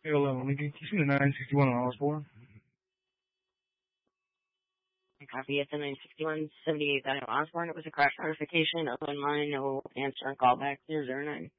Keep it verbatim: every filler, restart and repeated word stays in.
Hey, hello, Lincoln. Can you see the nine sixty-one on Osborne? Copy at the nine sixty-one seventy-eight Osborne. It was a crash notification. Other line, no answer on callback zero zero nine.